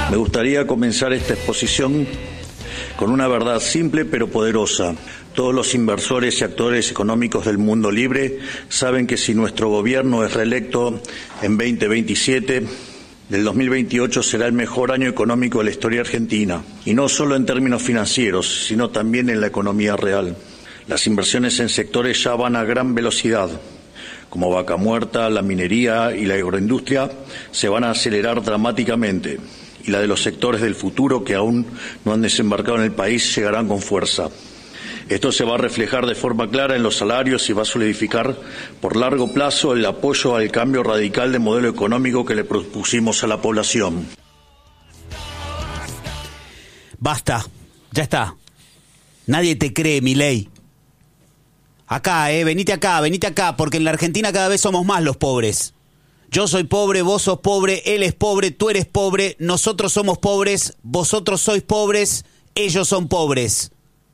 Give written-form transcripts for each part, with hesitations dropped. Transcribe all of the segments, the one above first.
Me gustaría comenzar esta exposición con una verdad simple pero poderosa. Todos los inversores y actores económicos del mundo libre saben que si nuestro gobierno es reelecto en 2027, del 2028 será el mejor año económico de la historia argentina. Y no solo en términos financieros, sino también en la economía real. Las inversiones en sectores ya van a gran velocidad, como Vaca Muerta, la minería y la agroindustria, se van a acelerar dramáticamente. Y la de los sectores del futuro que aún no han desembarcado en el país llegarán con fuerza. Esto se va a reflejar de forma clara en los salarios y va a solidificar por largo plazo el apoyo al cambio radical de modelo económico que le propusimos a la población. Basta, ya está. Nadie te cree, Milei. Acá, venite acá, porque en la Argentina cada vez somos más los pobres. Yo soy pobre, vos sos pobre, él es pobre, tú eres pobre, nosotros somos pobres, vosotros sois pobres, ellos son pobres.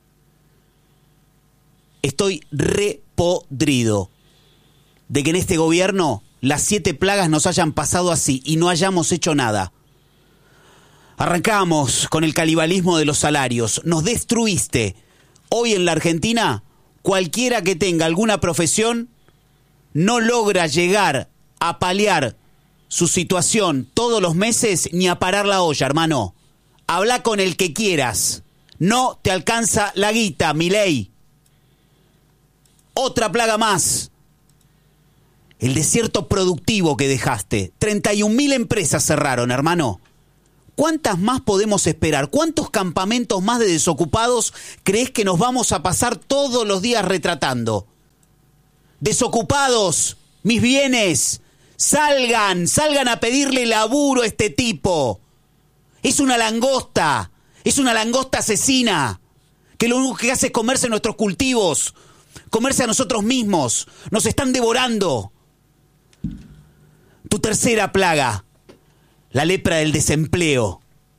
Estoy repodrido de que en este gobierno las 7 plagas nos hayan pasado así y no hayamos hecho nada. Arrancamos con el canibalismo de los salarios, nos destruiste. Hoy en la Argentina, cualquiera que tenga alguna profesión no logra llegar a paliar su situación todos los meses ni a parar la olla, hermano. Habla con el que quieras. No te alcanza la guita, Milei. Otra plaga más. El desierto productivo que dejaste. 31.000 empresas cerraron, hermano. ¿Cuántas más podemos esperar? ¿Cuántos campamentos más de desocupados crees que nos vamos a pasar todos los días retratando? Desocupados, mis bienes, salgan a pedirle laburo a este tipo. Es una langosta asesina, que lo único que hace es comerse nuestros cultivos, comerse a nosotros mismos. Nos están devorando. Tu tercera plaga, la lepra del desempleo.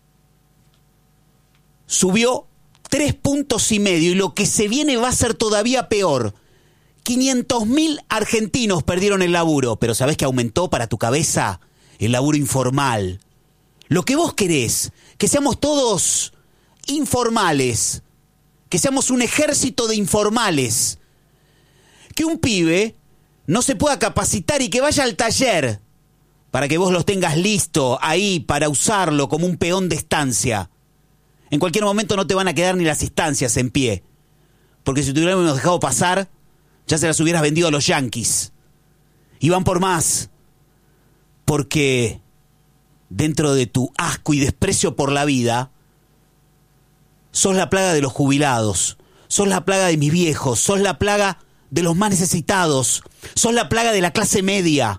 Subió 3,5 puntos y lo que se viene va a ser todavía peor. 500.000 argentinos perdieron el laburo, pero ¿sabés qué aumentó para tu cabeza? El laburo informal. Lo que vos querés, que seamos todos informales, que seamos un ejército de informales, que un pibe no se pueda capacitar y que vaya al taller para que vos los tengas listo ahí para usarlo como un peón de estancia. En cualquier momento no te van a quedar ni las instancias en pie, porque si te hubiéramos dejado pasar, ya se las hubieras vendido a los yanquis. Y van por más, porque dentro de tu asco y desprecio por la vida, sos la plaga de los jubilados, sos la plaga de mis viejos, sos la plaga de los más necesitados, sos la plaga de la clase media.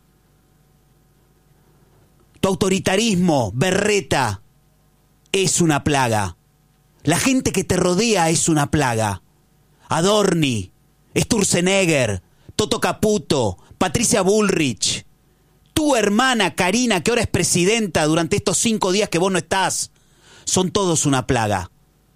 Tu autoritarismo, berreta, es una plaga. La gente que te rodea es una plaga. Adorni, Sturzenegger, Toto Caputo, Patricia Bullrich, tu hermana Karina, que ahora es presidenta durante estos 5 días que vos no estás, son todos una plaga.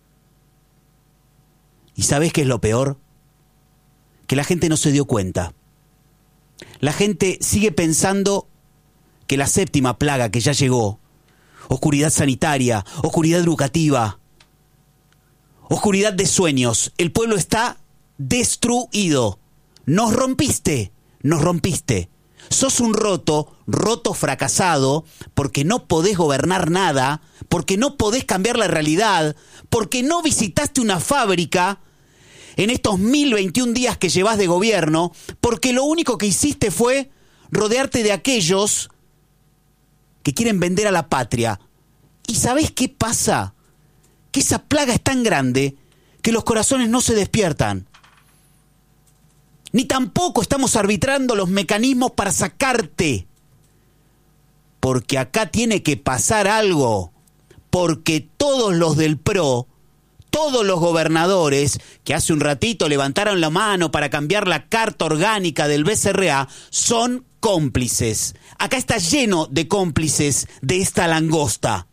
¿Y sabés qué es lo peor? Que la gente no se dio cuenta. La gente sigue pensando que la séptima plaga que ya llegó, oscuridad sanitaria, oscuridad educativa, oscuridad de sueños, el pueblo está destruido. Nos rompiste. Sos un roto fracasado, porque no podés gobernar nada, porque no podés cambiar la realidad, porque no visitaste una fábrica en estos 1021 días que llevas de gobierno, porque lo único que hiciste fue rodearte de aquellos que quieren vender a la patria. ¿Y sabés qué pasa? Que esa plaga es tan grande que los corazones no se despiertan. Ni tampoco estamos arbitrando los mecanismos para sacarte. Porque acá tiene que pasar algo. Porque todos los del PRO, todos los gobernadores que hace un ratito levantaron la mano para cambiar la carta orgánica del BCRA, son cómplices. Acá está lleno de cómplices de esta langosta.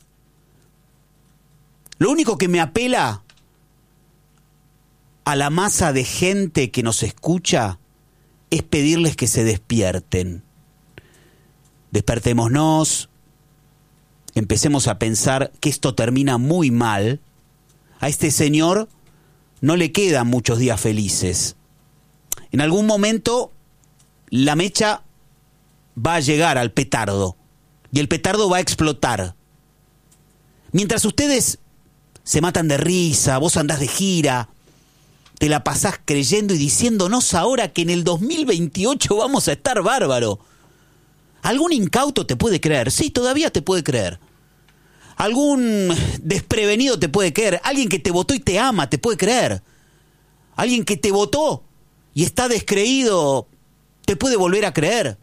Lo único que me apela a la masa de gente que nos escucha es pedirles que se despierten. Despertémonos, empecemos a pensar que esto termina muy mal, a este señor no le quedan muchos días felices. En algún momento la mecha va a llegar al petardo y el petardo va a explotar. Mientras ustedes se matan de risa, vos andás de gira, te la pasás creyendo y diciéndonos ahora que en el 2028 vamos a estar bárbaro. ¿Algún incauto te puede creer? Sí, todavía te puede creer. ¿Algún desprevenido te puede creer? Alguien que te votó y te ama te puede creer. Alguien que te votó y está descreído te puede volver a creer.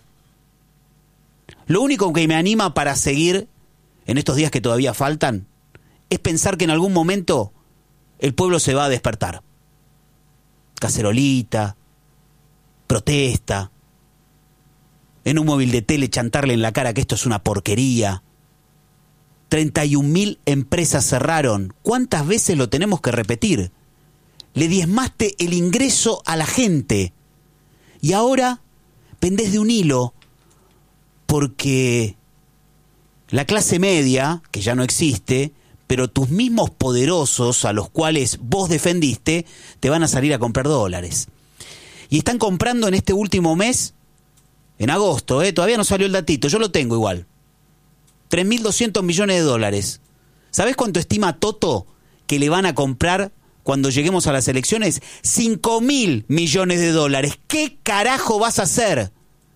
Lo único que me anima para seguir en estos días que todavía faltan es pensar que en algún momento el pueblo se va a despertar. Cacerolita, protesta, en un móvil de tele chantarle en la cara que esto es una porquería. 31.000 empresas cerraron. ¿Cuántas veces lo tenemos que repetir? Le diezmaste el ingreso a la gente y ahora pendés de un hilo porque la clase media, que ya no existe, pero tus mismos poderosos a los cuales vos defendiste, te van a salir a comprar dólares. Y están comprando en este último mes, en agosto, todavía no salió el datito, yo lo tengo igual, 3.200 millones de dólares. ¿Sabés cuánto estima Toto que le van a comprar cuando lleguemos a las elecciones? 5.000 millones de dólares. ¿Qué carajo vas a hacer?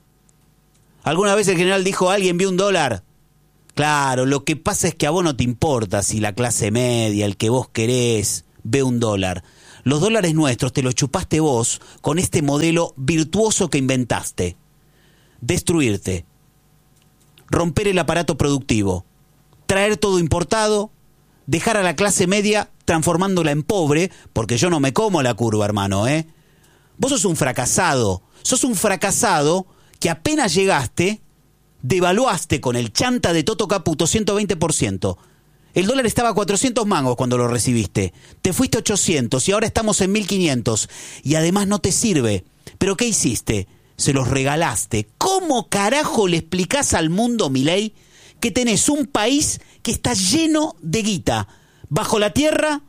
Alguna vez el general dijo, ¿alguien vio un dólar? Claro, lo que pasa es que a vos no te importa si la clase media, el que vos querés, ve un dólar. Los dólares nuestros te los chupaste vos con este modelo virtuoso que inventaste. Destruirte. Romper el aparato productivo. Traer todo importado. Dejar a la clase media transformándola en pobre, porque yo no me como la curva, hermano, Vos sos un fracasado. Sos un fracasado que apenas llegaste, devaluaste con el chanta de Toto Caputo 120%. El dólar estaba a 400 mangos cuando lo recibiste. Te fuiste a 800 y ahora estamos en 1.500. Y además no te sirve. ¿Pero qué hiciste? Se los regalaste. ¿Cómo carajo le explicás al mundo, Milei, que tenés un país que está lleno de guita bajo la tierra,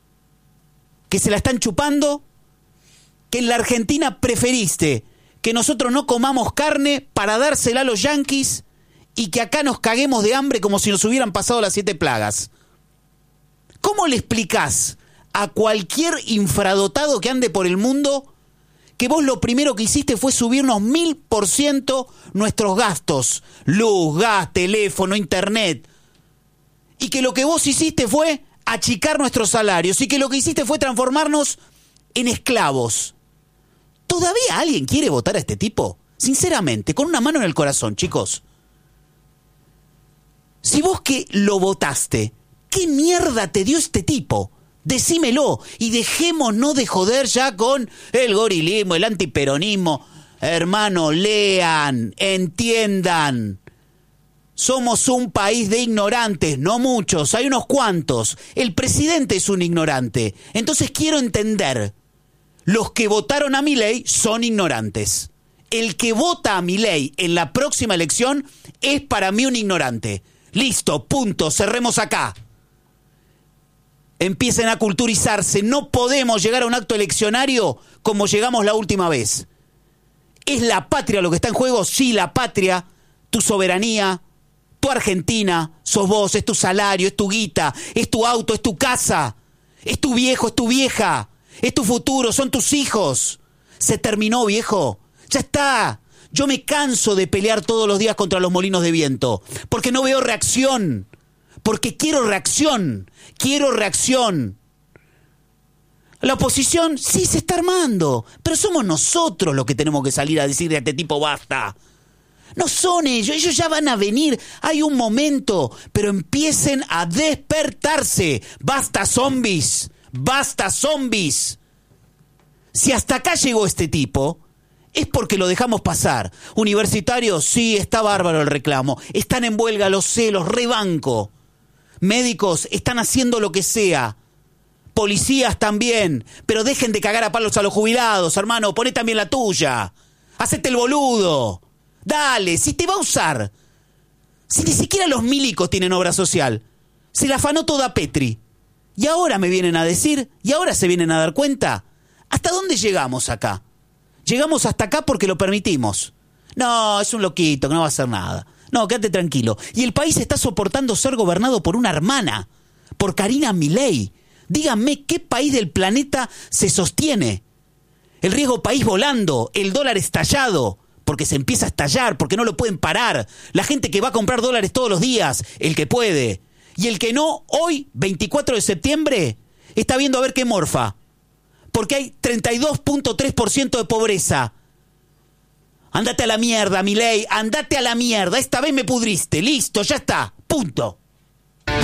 que se la están chupando, que en la Argentina preferiste que nosotros no comamos carne para dársela a los yanquis y que acá nos caguemos de hambre como si nos hubieran pasado las 7 plagas? ¿Cómo le explicás a cualquier infradotado que ande por el mundo que vos lo primero que hiciste fue subirnos 1000% nuestros gastos? Luz, gas, teléfono, internet. Y que lo que vos hiciste fue achicar nuestros salarios y que lo que hiciste fue transformarnos en esclavos. ¿Todavía alguien quiere votar a este tipo? Sinceramente, con una mano en el corazón, chicos. Si vos que lo votaste, ¿qué mierda te dio este tipo? Decímelo y dejémonos de joder ya con el gorilismo, el antiperonismo. Hermano, lean, entiendan. Somos un país de ignorantes, no muchos, hay unos cuantos. El presidente es un ignorante. Entonces quiero entender. Los que votaron a Milei son ignorantes. El que vota a Milei en la próxima elección es para mí un ignorante. Listo, punto, cerremos acá. Empiecen a culturizarse. No podemos llegar a un acto eleccionario como llegamos la última vez. ¿Es la patria lo que está en juego? Sí, la patria, tu soberanía, tu Argentina, sos vos, es tu salario, es tu guita, es tu auto, es tu casa, es tu viejo, es tu vieja. Es tu futuro, son tus hijos. Se terminó, viejo. Ya está. Yo me canso de pelear todos los días contra los molinos de viento. Porque no veo reacción. Porque quiero reacción. Quiero reacción. La oposición sí se está armando. Pero somos nosotros los que tenemos que salir a decirle a este tipo basta. No son ellos. Ellos ya van a venir. Hay un momento. Pero empiecen a despertarse. Basta, zombies. ¡Basta, zombies! Si hasta acá llegó este tipo, es porque lo dejamos pasar. Universitarios, sí, está bárbaro el reclamo. Están en huelga, lo sé, los rebanco. Médicos, están haciendo lo que sea. Policías también. Pero dejen de cagar a palos a los jubilados, hermano. Poné también la tuya. Hacete el boludo. Dale, si te va a usar. Si ni siquiera los milicos tienen obra social. Se la afanó toda Petri. Y ahora me vienen a decir, y ahora se vienen a dar cuenta. ¿Hasta dónde llegamos acá? Llegamos hasta acá porque lo permitimos. No, es un loquito, que no va a hacer nada. No, quédate tranquilo. Y el país está soportando ser gobernado por una hermana, por Karina Milei. Díganme, ¿qué país del planeta se sostiene? El riesgo país volando, el dólar estallado, porque se empieza a estallar, porque no lo pueden parar. La gente que va a comprar dólares todos los días, el que puede. Y el que no, hoy, 24 de septiembre, está viendo a ver qué morfa. Porque hay 32.3% de pobreza. Andate a la mierda, Milei, andate a la mierda. Esta vez me pudriste, listo, ya está, punto.